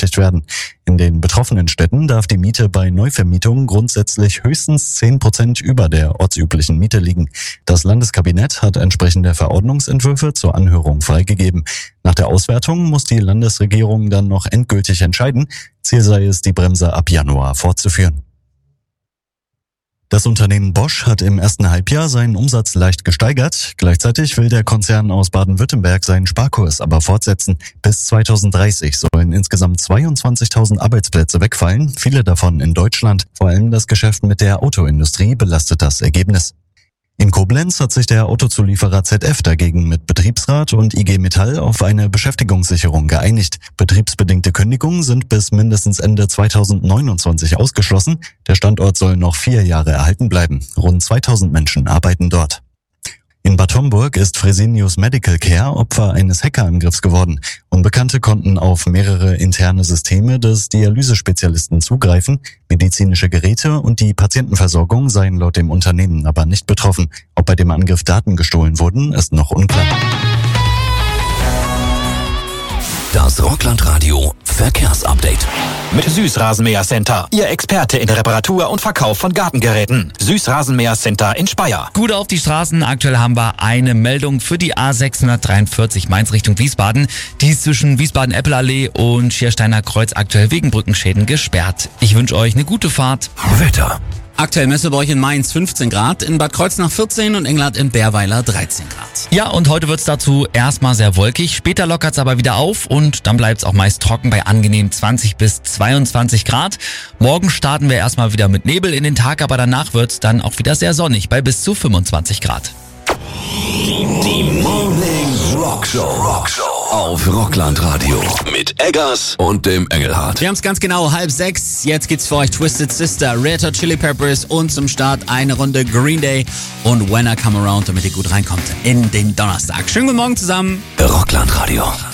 berücksichtigt werden. In den betroffenen Städten darf die Miete bei Neuvermietungen grundsätzlich höchstens 10% über der ortsüblichen Miete liegen. Das Landeskabinett hat entsprechende Verordnungsentwürfe zur Anhörung freigegeben. Nach der Auswertung muss die Landesregierung dann noch endgültig entscheiden. Ziel sei es, die Bremse ab Januar fortzuführen. Das Unternehmen Bosch hat im ersten Halbjahr seinen Umsatz leicht gesteigert. Gleichzeitig will der Konzern aus Baden-Württemberg seinen Sparkurs aber fortsetzen. Bis 2030 sollen insgesamt 22.000 Arbeitsplätze wegfallen, viele davon in Deutschland. Vor allem das Geschäft mit der Autoindustrie belastet das Ergebnis. In Koblenz hat sich der Autozulieferer ZF dagegen mit Betriebsrat und IG Metall auf eine Beschäftigungssicherung geeinigt. Betriebsbedingte Kündigungen sind bis mindestens Ende 2029 ausgeschlossen. Der Standort soll noch 4 Jahre erhalten bleiben. Rund 2000 Menschen arbeiten dort. In Bad Homburg ist Fresenius Medical Care Opfer eines Hackerangriffs geworden. Unbekannte konnten auf mehrere interne Systeme des Dialysespezialisten zugreifen. Medizinische Geräte und die Patientenversorgung seien laut dem Unternehmen aber nicht betroffen. Ob bei dem Angriff Daten gestohlen wurden, ist noch unklar. Das Rockland-Radio Verkehrsupdate. Mit Süßrasenmäher Center, Ihr Experte in Reparatur und Verkauf von Gartengeräten. Süßrasenmäher Center in Speyer. Gut auf die Straßen. Aktuell haben wir eine Meldung für die A643 Mainz Richtung Wiesbaden. Die ist zwischen Wiesbaden-Eppelallee und Schiersteiner Kreuz aktuell wegen Brückenschäden gesperrt. Ich wünsche euch eine gute Fahrt. Wetter. Aktuell messen wir euch in Mainz 15 Grad, in Bad Kreuznach 14 und Englert in Bärweiler 13 Grad. Ja, und heute wird's dazu erstmal sehr wolkig. Später lockert's aber wieder auf und dann bleibt's auch meist trocken bei angenehm 20 bis 22 Grad. Morgen starten wir erstmal wieder mit Nebel in den Tag, aber danach wird's dann auch wieder sehr sonnig bei bis zu 25 Grad. Die Morning Rockshow auf Rockland-Radio mit Eggers und dem Engelhardt. Wir haben's ganz genau 5:30. Jetzt geht's für euch Twisted Sister, Red Hot Chili Peppers und zum Start eine Runde Green Day und When I Come Around, damit ihr gut reinkommt in den Donnerstag. Schönen guten Morgen zusammen. Rockland-Radio.